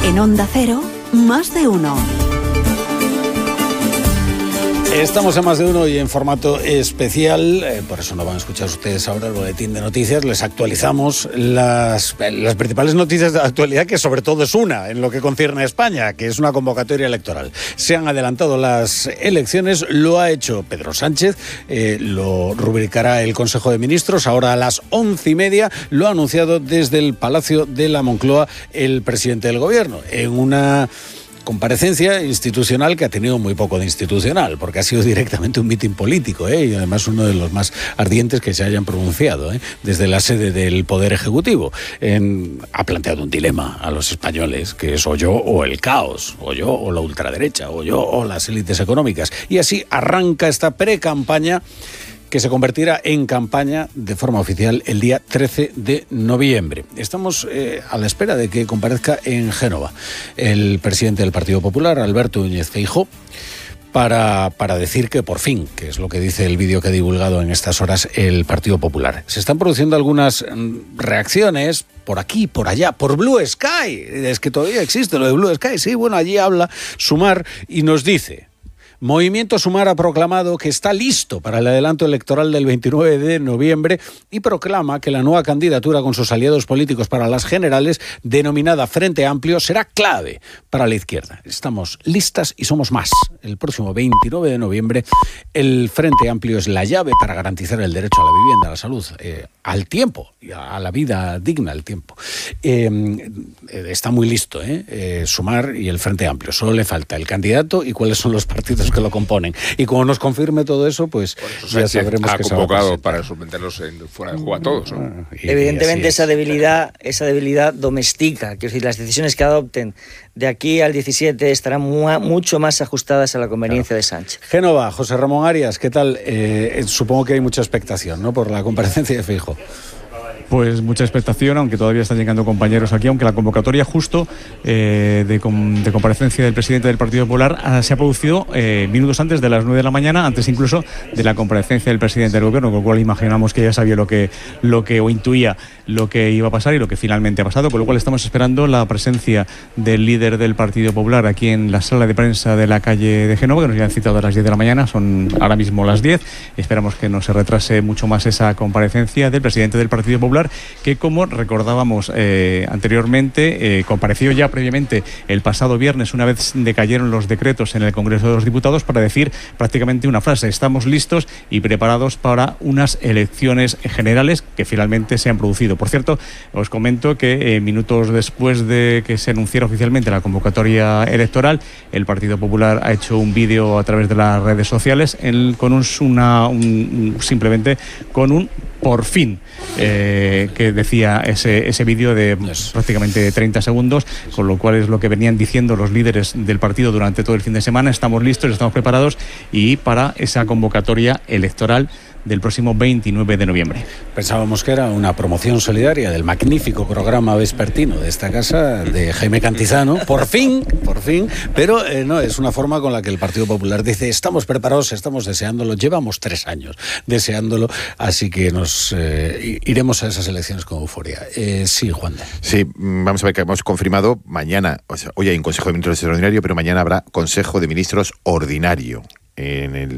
En Onda Cero, Más de Uno. Estamos en Más de Uno y en formato especial, por eso no van a escuchar ustedes ahora el boletín de noticias. Les actualizamos las principales noticias de la actualidad, que sobre todo es una en lo que concierne a España, que es una convocatoria electoral. Se han adelantado las elecciones, lo ha hecho Pedro Sánchez, lo rubricará el Consejo de Ministros. Ahora a las 11:30 lo ha anunciado desde el Palacio de la Moncloa el presidente del Gobierno, en una comparecencia institucional que ha tenido muy poco de institucional, porque ha sido directamente un mitin político, y además uno de los más ardientes que se hayan pronunciado, desde la sede del Poder Ejecutivo. Ha planteado un dilema a los españoles, que es o yo o el caos, o yo o la ultraderecha, o yo o las élites económicas. Y así arranca esta pre-campaña, que se convertirá en campaña de forma oficial el día 13 de noviembre. Estamos a la espera de que comparezca en Génova el presidente del Partido Popular, Alberto Núñez Feijóo, para decir que por fin, que es lo que dice el vídeo que ha divulgado en estas horas el Partido Popular. Se están produciendo algunas reacciones por aquí, por allá, por Blue Sky. Es que todavía existe lo de Blue Sky. Sí, bueno, allí habla Sumar y nos dice: Movimiento Sumar ha proclamado que está listo para el adelanto electoral del 29 de noviembre y proclama que la nueva candidatura con sus aliados políticos para las generales, denominada Frente Amplio, será clave para la izquierda. Estamos listas y somos más. El próximo 29 de noviembre el Frente Amplio es la llave para garantizar el derecho a la vivienda, a la salud, al tiempo, a la vida digna, al tiempo. Está muy listo, Sumar y el Frente Amplio. Solo le falta el candidato y cuáles son los partidos que lo componen. Y como nos confirme todo eso, pues ya sabremos que se va a convocado para someterlos fuera de juego a todos, ¿no? Evidentemente esa debilidad domestica, quiero decir, las decisiones que adopten de aquí al 17 estarán mucho más ajustadas a la conveniencia de Sánchez. Génova, José Ramón Arias, ¿qué tal? Supongo que hay mucha expectación, ¿no?, por la comparecencia de Feijóo. Pues mucha expectación, aunque todavía están llegando compañeros aquí, aunque la convocatoria justo de comparecencia del presidente del Partido Popular se ha producido minutos antes de las 9 de la mañana, antes incluso de la comparecencia del presidente del Gobierno, con lo cual imaginamos que ya sabía lo que o intuía lo que iba a pasar y lo que finalmente ha pasado, con lo cual estamos esperando la presencia del líder del Partido Popular aquí en la sala de prensa de la calle de Génova, que nos habían citado a las 10 de la mañana, son ahora mismo las 10, esperamos que no se retrase mucho más esa comparecencia del presidente del Partido Popular, que, como recordábamos anteriormente, compareció ya previamente el pasado viernes, una vez decayeron los decretos en el Congreso de los Diputados, para decir prácticamente una frase: estamos listos y preparados para unas elecciones generales que finalmente se han producido. Por cierto, os comento que minutos después de que se anunciara oficialmente la convocatoria electoral, el Partido Popular ha hecho un vídeo a través de las redes sociales simplemente con un por fin, que decía ese vídeo de prácticamente 30 segundos, con lo cual es lo que venían diciendo los líderes del partido durante todo el fin de semana: estamos listos, estamos preparados y para esa convocatoria electoral del próximo 29 de noviembre. Pensábamos que era una promoción solidaria del magnífico programa vespertino de esta casa, de Jaime Cantizano, por fin, pero no, es una forma con la que el Partido Popular dice: estamos preparados, estamos deseándolo, llevamos 3 años deseándolo, así que nos iremos a esas elecciones con euforia. Sí, Juan. Sí, vamos a ver que hemos confirmado mañana, hoy hay un Consejo de Ministros extraordinario, pero mañana habrá Consejo de Ministros ordinario en el